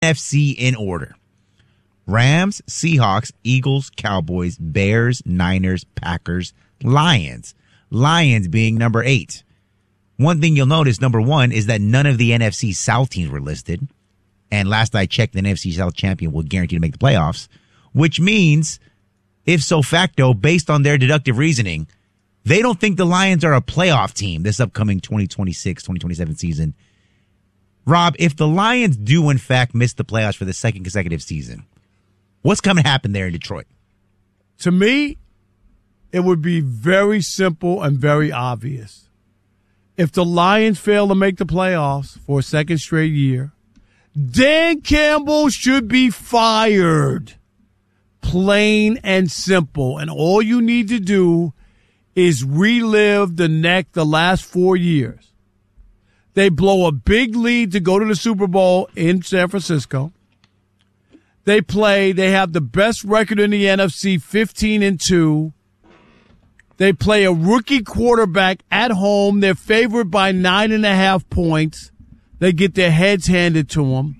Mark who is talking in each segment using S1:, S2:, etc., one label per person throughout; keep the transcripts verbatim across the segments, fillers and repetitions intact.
S1: N F C in order. Rams, Seahawks, Eagles, Cowboys, Bears, Niners, Packers, Lions. Lions being number eight. One thing you'll notice, number one, is that none of the N F C South teams were listed. And last I checked, the N F C South champion will guarantee to make the playoffs, which means, if so facto, based on their deductive reasoning, they don't think the Lions are a playoff team this upcoming twenty twenty-six twenty twenty-seven season. Rob, if the Lions do, in fact, miss the playoffs for the second consecutive season, what's going to happen there in Detroit?
S2: To me, it would be very simple and very obvious. If the Lions fail to make the playoffs for a second straight year, Dan Campbell should be fired. Plain and simple. And all you need to do is relive the neck the last four years. They blow a big lead to go to the Super Bowl in San Francisco. They play, they have the best record in the N F C, fifteen and two. They play a rookie quarterback at home. They're favored by nine and a half points. They get their heads handed to them.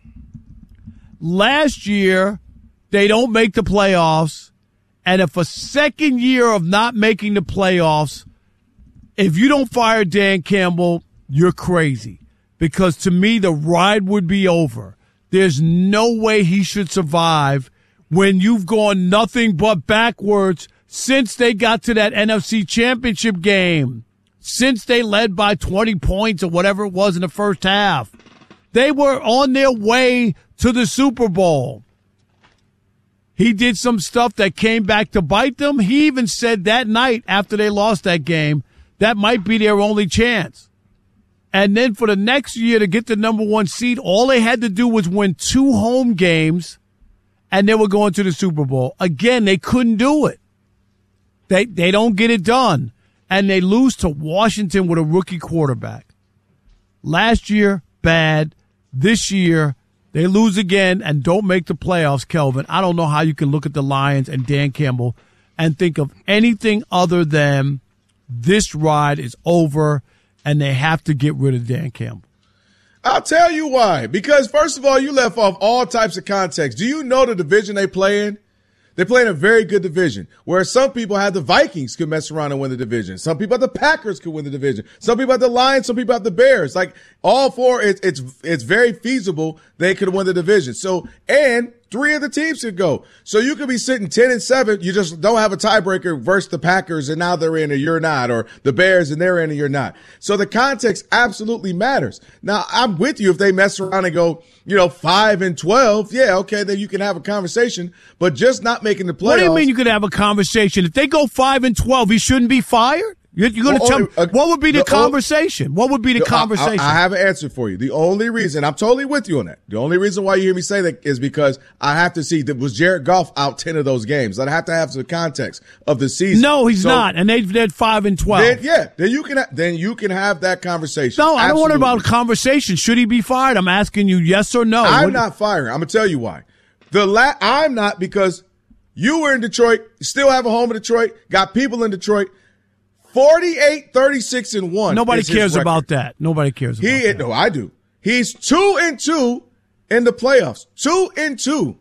S2: Last year, they don't make the playoffs. And if a second year of not making the playoffs, if you don't fire Dan Campbell, you're crazy. Because to me, the ride would be over. There's no way he should survive when you've gone nothing but backwards since they got to that N F C Championship game, since they led by twenty points or whatever it was in the first half. They were on their way to the Super Bowl. He did some stuff that came back to bite them. He even said that night after they lost that game, that might be their only chance. And then for the next year to get the number one seed, all they had to do was win two home games, and they were going to the Super Bowl. Again, they couldn't do it. They they don't get it done. And they lose to Washington with a rookie quarterback. Last year, bad. This year, they lose again and don't make the playoffs, Kelvin. I don't know how you can look at the Lions and Dan Campbell and think of anything other than this ride is over and they have to get rid of Dan Campbell.
S3: I'll tell you why. Because, first of all, you left off all types of context. Do you know the division they play in? They play in a very good division, where some people had the Vikings could mess around and win the division. Some people had the Packers could win the division. Some people had the Lions. Some people had the Bears. Like, all four, it's it's it's very feasible they could win the division. So, and three of the teams could go. So you could be sitting ten and seven. You just don't have a tiebreaker versus the Packers, and now they're in and you're not, or the Bears and they're in and you're not. So the context absolutely matters. Now, I'm with you if they mess around and go, you know, five and twelve. Yeah, okay, then you can have a conversation, but just not making the playoffs.
S2: What do you mean you could have a conversation? If they go five and twelve, he shouldn't be fired? You're, you're going to tell me, uh, what would be the, the conversation? Only, what would be the, the conversation?
S3: I, I have an answer for you. The only reason, I'm totally with you on that. The only reason why you hear me say that is because I have to see that was Jared Goff out ten of those games. I have to have the context of the season.
S2: No, he's
S3: so,
S2: not. And they've did five and twelve.
S3: Then, yeah, then you can, then you can have that conversation.
S2: No, I don't
S3: Absolutely.
S2: want about a conversation. Should he be fired? I'm asking you yes or no.
S3: I'm
S2: what,
S3: not firing. I'm going to tell you why. The la- I'm not because you were in Detroit, still have a home in Detroit, got people in Detroit. forty-eight, thirty-six, and one.
S2: Nobody cares about that. Nobody cares about
S3: he,
S2: that.
S3: No, I do. He's two and two in the playoffs. Two and two.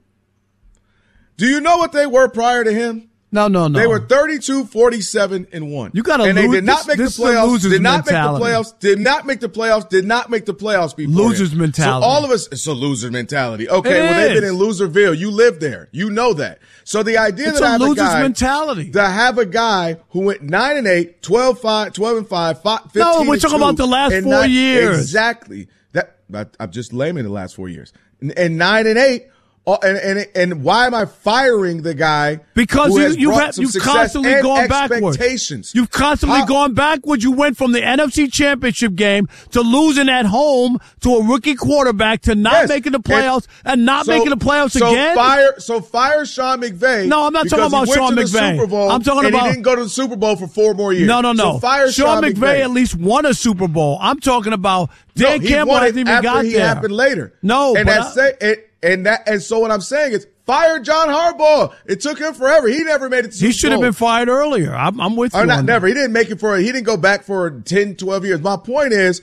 S3: Do you know what they were prior to him?
S2: No, no, no.
S3: They were thirty-two, forty-seven, and one.
S2: You got to
S3: and
S2: lose.
S3: they did not
S2: this,
S3: make
S2: this
S3: the playoffs. Did not
S2: mentality.
S3: make the playoffs. Did not make the playoffs. Did not make the playoffs before.
S2: Losers
S3: him.
S2: mentality.
S3: So all of us, it's a loser mentality. Okay,
S2: it
S3: well they've
S2: is.
S3: been in Loserville. You live there. You know that. So the idea
S2: it's
S3: that
S2: a
S3: I have
S2: loser's
S3: a guy
S2: mentality.
S3: to have a guy who went nine and eight, twelve, five, twelve and five, five, fifteen.
S2: No, we're talking
S3: two,
S2: about the last four
S3: nine,
S2: years.
S3: Exactly. That I, I'm just laming the last four years. And, and nine and eight. Oh, and, and and why am I firing the guy?
S2: Because
S3: who
S2: you,
S3: has
S2: you've,
S3: brought
S2: had,
S3: some
S2: you've
S3: success
S2: constantly
S3: and
S2: gone backwards.
S3: Expectations.
S2: You've constantly
S3: How,
S2: gone backwards. You went from the N F C Championship game to losing at home to a rookie quarterback to not
S3: yes,
S2: making the playoffs and, and not
S3: so,
S2: making the playoffs
S3: so
S2: again.
S3: Fire, so fire Sean McVay.
S2: No, I'm not talking about
S3: he went
S2: Sean
S3: to
S2: McVay.
S3: The Super Bowl
S2: I'm talking
S3: and
S2: about
S3: he didn't go to the Super Bowl for four more years.
S2: No, no, no.
S3: So fire
S2: Sean,
S3: Sean
S2: McVay
S3: McVay
S2: at least won a Super Bowl. I'm talking about Dan
S3: no, he
S2: Campbell
S3: won it
S2: hasn't even
S3: after
S2: got
S3: he
S2: there.
S3: happened later.
S2: No,
S3: and
S2: but
S3: that's
S2: I,
S3: say, and, and that and so what I'm saying is fire John Harbaugh. It took him forever. He never made it to Super
S2: He should have
S3: Bowl.
S2: been fired earlier. I'm, I'm with you.
S3: Or not
S2: on
S3: never.
S2: that.
S3: He didn't make it for, he didn't go back for ten, twelve years. My point is,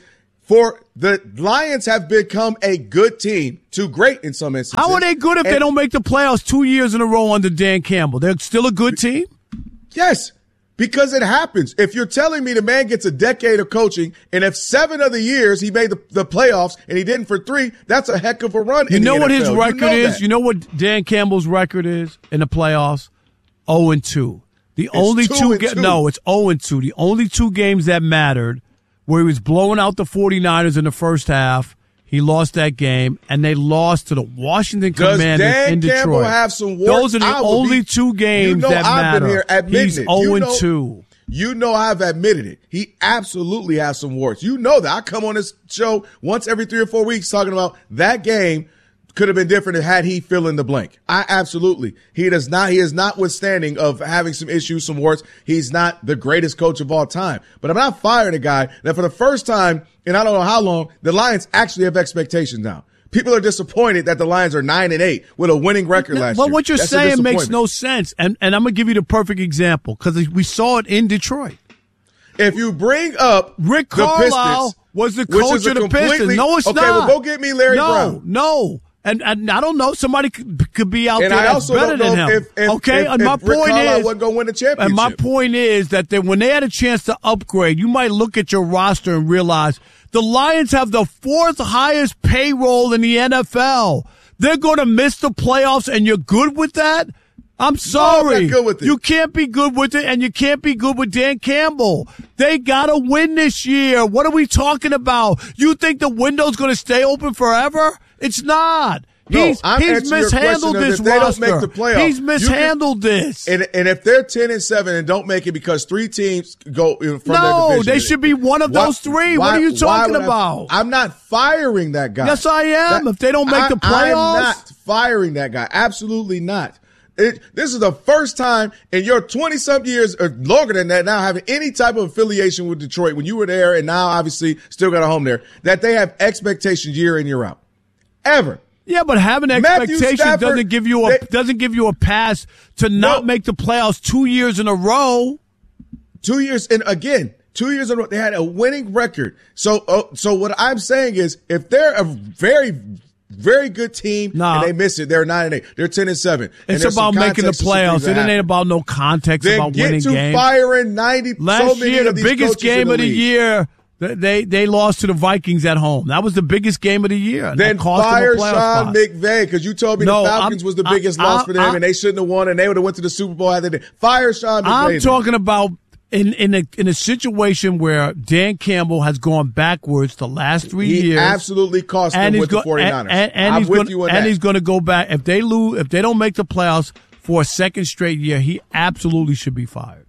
S3: For the Lions have become a good team, to great in some instances.
S2: How are they good if and, they don't make the playoffs two years in a row under Dan Campbell? They're still a good team?
S3: Yes, because it happens. If you're telling me the man gets a decade of coaching, and if seven of the years he made the, the playoffs and he didn't for three, that's a heck of a run.
S2: You
S3: in
S2: know
S3: the
S2: what
S3: N F L.
S2: his record
S3: you know
S2: is?
S3: That.
S2: You know what Dan Campbell's record is in the playoffs? oh and two. The
S3: it's
S2: only
S3: two,
S2: two,
S3: ga-
S2: two no, it's oh and two. The only two games that mattered where he was blowing out the 49ers in the first half. He lost that game, and they lost to the Washington
S3: Does
S2: Commanders
S3: Dan
S2: in Detroit.
S3: Campbell have some warts?
S2: Those are the
S3: I
S2: only
S3: be,
S2: two games
S3: you know
S2: that
S3: I've
S2: matter.
S3: Been here admitting
S2: He's
S3: it.
S2: oh and
S3: you know,
S2: two.
S3: You know I've admitted it. He absolutely has some warts. You know that. I come on this show once every three or four weeks talking about that game could have been different had he fill in the blank. I absolutely. He does not, he is notwithstanding of having some issues, some warts. He's not the greatest coach of all time. But I'm not firing a guy that for the first time in I don't know how long, the Lions actually have expectations now. People are disappointed that the Lions are nine and eight with a winning record last
S2: well,
S3: year.
S2: Well, what you're
S3: That's
S2: saying makes no sense. And, and I'm going to give you the perfect example because we saw it in Detroit.
S3: If you bring up
S2: Rick
S3: the
S2: Carlisle
S3: Pistons,
S2: was the coach of the Pistons. No, it's
S3: okay,
S2: not.
S3: Okay, well, go get me Larry
S2: no,
S3: Brown.
S2: No, And, and I don't know. Somebody could, could be out
S3: and
S2: there
S3: I
S2: that's
S3: also
S2: better
S3: don't know
S2: than him.
S3: If, if,
S2: okay,
S3: if,
S2: and my
S3: if Rick
S2: point
S3: Carlisle
S2: is,
S3: wasn't going to win the championship.
S2: And my point is that they, when they had a chance to upgrade, you might look at your roster and realize the Lions have the fourth highest payroll in the N F L. They're going to miss the playoffs, and you're good with that? I'm sorry.
S3: No, I'm not good with it.
S2: You can't be good with it, and you can't be good with Dan Campbell. They got to win this year. What are we talking about? You think the window's going to stay open forever? It's not.
S3: No,
S2: he's
S3: I'm
S2: he's mishandled this
S3: if they
S2: roster.
S3: Don't make the playoffs,
S2: he's mishandled
S3: can,
S2: this.
S3: And, and if they're ten and seven and don't make it because three teams go from
S2: no,
S3: their division,
S2: they should be one of
S3: why,
S2: those three.
S3: Why,
S2: what are you talking about?
S3: I, I'm not firing that guy.
S2: Yes, I am.
S3: That,
S2: if they don't make
S3: I,
S2: the playoffs,
S3: I'm not firing that guy. Absolutely not. It, this is the first time in your twenty-something years or longer than that now having any type of affiliation with Detroit when you were there and now obviously still got a home there, that they have expectations year in, year out. Ever.
S2: Yeah, but having expectations Stafford, doesn't give you a they, doesn't give you a pass to not no, make the playoffs two years in a row.
S3: Two years and again, two years in a row, they had a winning record. So, uh, so what I'm saying is, if they're a very, very good team
S2: nah.
S3: and they miss it, they're nine and eight, they're ten and seven.
S2: It's
S3: and
S2: about making the playoffs. It ain't about no context
S3: then
S2: about
S3: get
S2: winning
S3: to
S2: games.
S3: Firing ninety.
S2: Last
S3: so many
S2: year, the
S3: of these
S2: biggest game
S3: the
S2: of the
S3: league.
S2: year. They they lost to the Vikings at home. That was the biggest game of the year.
S3: Then fire Sean McVay because you told me
S2: no,
S3: the Falcons
S2: I'm,
S3: was the biggest
S2: I'm,
S3: loss
S2: I'm,
S3: for them
S2: I'm,
S3: and they shouldn't have won and they would have went to the Super Bowl after that. Fire Sean McVay.
S2: I'm
S3: then.
S2: talking about in in a in a situation where Dan Campbell has gone backwards the last three
S3: he
S2: years.
S3: absolutely cost them with
S2: go,
S3: the 49ers.
S2: And, and, and
S3: I'm
S2: he's
S3: with
S2: gonna,
S3: you on
S2: and
S3: that.
S2: he's going to go back if they lose. If they don't make the playoffs for a second straight year, he absolutely should be fired.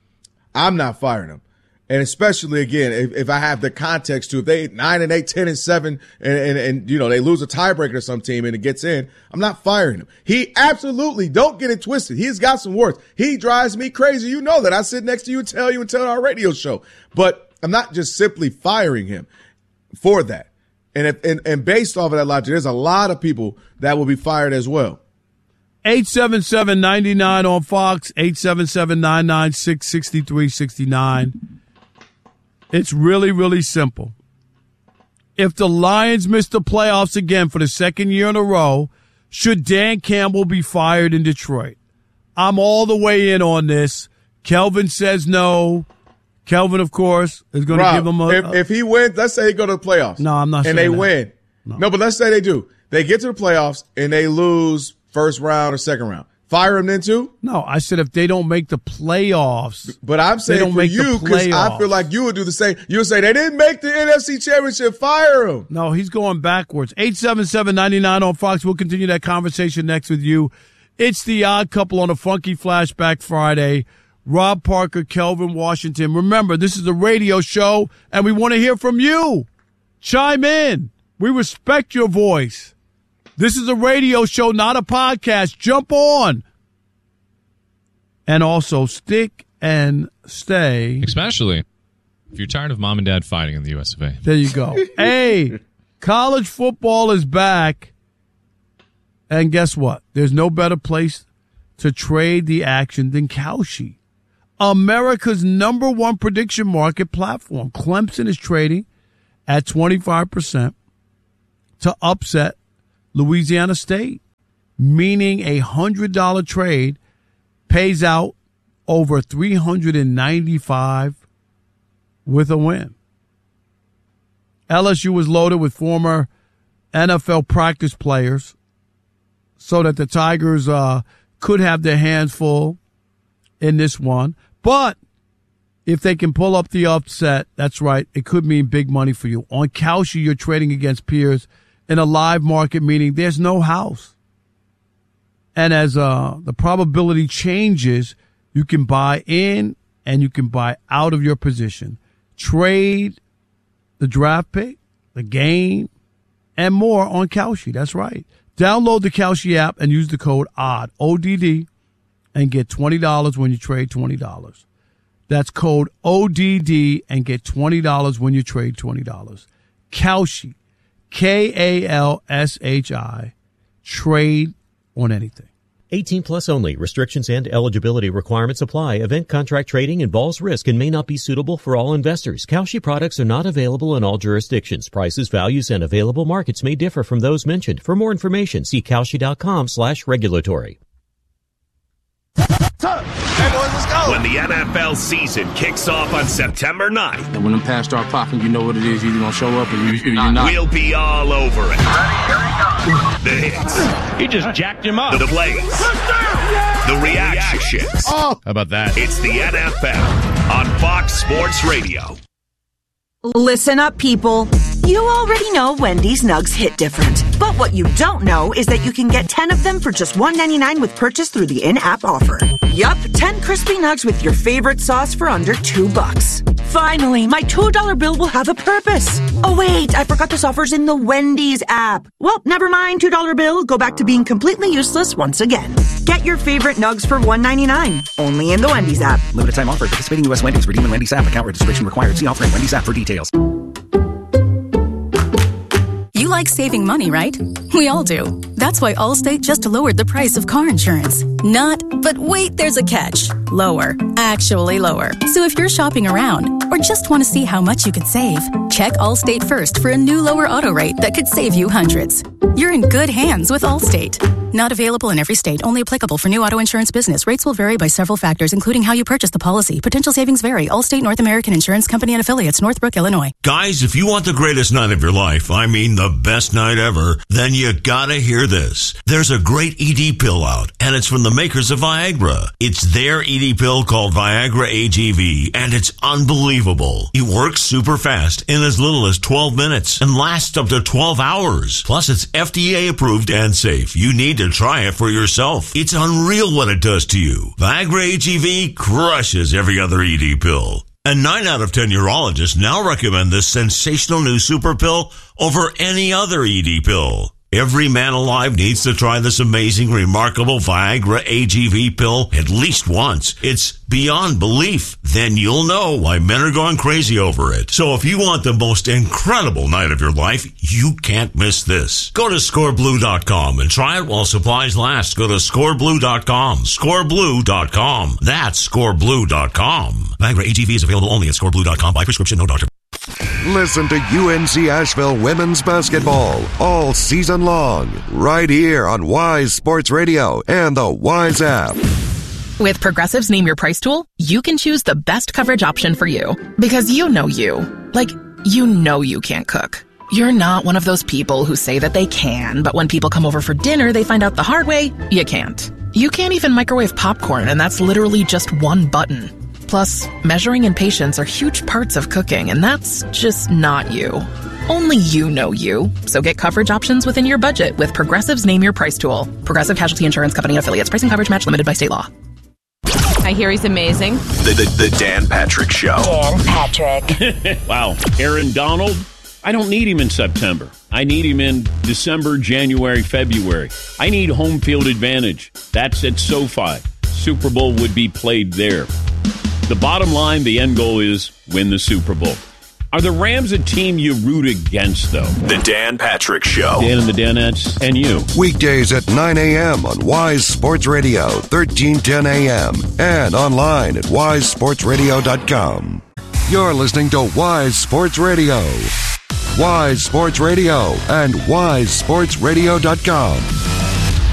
S3: I'm not firing him. And especially again, if, if I have the context to if they nine and eight, ten and seven, and, and, and you know they lose a tiebreaker to some team and it gets in, I'm not firing him. He absolutely don't get it twisted. He's got some worth. He drives me crazy. You know that. I sit next to you and tell you and tell our radio show. But I'm not just simply firing him for that. And if and, and based off of that logic, there's a lot of people that will be fired as well.
S2: eight seven seven, nine nine on Fox, eight seven seven, nine nine six, six three six nine. It's really, really simple. If the Lions miss the playoffs again for the second year in a row, should Dan Campbell be fired in Detroit? I'm all the way in on this. Kelvin says no. Kelvin, of course, is going to give him a...
S3: If, if he wins, let's say he go to the playoffs.
S2: No, I'm not
S3: and
S2: saying
S3: they
S2: that.
S3: win. No. no, but let's say they do. They get to the playoffs and they lose first round or second round. Fire him then too?
S2: No, I said if they don't make the playoffs.
S3: But I'm saying
S2: don't
S3: for
S2: make
S3: you, because I feel like you would do the same. You would say they didn't make the N F C Championship. Fire him.
S2: No, he's going backwards. eight seven seven, nine nine on Fox. We'll continue that conversation next with you. It's the Odd Couple on a Funky Flashback Friday. Rob Parker, Kelvin Washington. Remember, this is a radio show, and we want to hear from you. Chime in. We respect your voice. This is a radio show, not a podcast. Jump on. And also stick and stay.
S4: Especially if you're tired of mom and dad fighting in the U S of A.
S2: There you go. Hey, college football is back. And guess what? There's no better place to trade the action than Kalshi, America's number one prediction market platform. Clemson is trading at twenty-five percent to upset Louisiana State, meaning a one hundred dollars trade pays out over three hundred ninety-five dollars with a win. L S U was loaded with former N F L practice players so that the Tigers uh, could have their hands full in this one. But if they can pull up the upset, that's right, it could mean big money for you. On Kalshi, you're trading against peers in a live market, meaning there's no house. And as uh, the probability changes, you can buy in and you can buy out of your position. Trade the draft pick, the game, and more on Kalshi. That's right. Download the Kalshi app and use the code O D D, O D D, and get twenty dollars when you trade twenty dollars. That's code O D D and get twenty dollars when you trade twenty dollars. Kalshi, K A L S H I. Trade on anything.
S5: eighteen plus only. Restrictions and eligibility requirements apply. Event contract trading involves risk and may not be suitable for all investors. Kalshi products are not available in all jurisdictions. Prices, values, and available markets may differ from those mentioned. For more information, see Kalshi.com slash regulatory.
S6: When the N F L season kicks off on September ninth,
S7: and when them pass start popping, you know what it is. You're going to show up and you, you're not.
S6: We'll be all over it. The hits.
S8: He just jacked him up.
S6: The plays. The reactions.
S4: Oh. How about that?
S6: It's the N F L on Fox Sports Radio.
S9: Listen up, people. You already know Wendy's nugs hit different. But what you don't know is that you can get ten of them for just one ninety-nine with purchase through the in-app offer. Yup, ten crispy nugs with your favorite sauce for under two bucks. Finally, my two dollar bill will have a purpose. Oh wait, I forgot this offer's in the Wendy's app. Well, never mind, two dollar bill. Go back to being completely useless once again. Get your favorite nugs for one ninety-nine. Only in the Wendy's app.
S10: Limited time offer. Participating U S Wendy's. Redeem in Wendy's app. Account registration required. See offer in Wendy's app for details.
S11: You like saving money, right? We all do. That's why Allstate just lowered the price of car insurance. Not, but wait, there's a catch. Lower. Actually lower. So if you're shopping around or just want to see how much you could save, check Allstate first for a new lower auto rate that could save you hundreds. You're in good hands with Allstate. Not available in every state. Only applicable for new auto insurance business. Rates will vary by several factors, including how you purchase the policy. Potential savings vary. Allstate North American Insurance Company and affiliates, Northbrook, Illinois.
S12: Guys, if you want the greatest night of your life, I mean the best night ever, then you gotta hear this. There's a great E D pill out, and it's from the makers of Viagra. It's their E D pill called Viagra A G V, and it's unbelievable. It works super fast in as little as twelve minutes and lasts up to twelve hours. Plus, it's F D A approved and safe. You need to try it for yourself. It's unreal what it does to you. Viagra A G V crushes every other E D pill. And nine out of ten urologists now recommend this sensational new super pill over any other E D pill. Every man alive needs to try this amazing, remarkable Viagra A G V pill at least once. It's beyond belief. Then you'll know why men are going crazy over it. So if you want the most incredible night of your life, you can't miss this. Go to score blue dot com and try it while supplies last. Go to score blue dot com. score blue dot com. That's score blue dot com. Viagra A G V is available only at score blue dot com by prescription, no doctor.
S13: Listen to U N C Asheville women's basketball all season long, right here on Wise Sports Radio and the Wise app.
S14: With Progressive's Name Your Price tool, you can choose the best coverage option for you. Because you know you. Like, you know you can't cook. You're not one of those people who say that they can, but when people come over for dinner, they find out the hard way, you can't. You can't even microwave popcorn, and that's literally just one button. Plus, measuring and patience are huge parts of cooking, and that's just not you. Only you know you. So get coverage options within your budget with Progressive's Name Your Price tool. Progressive Casualty Insurance Company and affiliates. Pricing coverage match limited by state law.
S15: I hear he's amazing.
S6: The, the, the Dan Patrick Show.
S15: Dan Patrick.
S8: Wow. Aaron Donald, I don't need him in September. I need him in December, January, February. I need home field advantage. That's at SoFi. Super Bowl would be played there. The bottom line, the end goal is win the Super Bowl. Are the Rams a team you root against, though?
S6: The Dan Patrick Show.
S8: Dan and the Danettes and you.
S13: Weekdays at nine a.m. on Wise Sports Radio, thirteen ten a.m. and online at wise sports radio dot com. You're listening to Wise Sports Radio. Wise Sports Radio and wise sports radio dot com.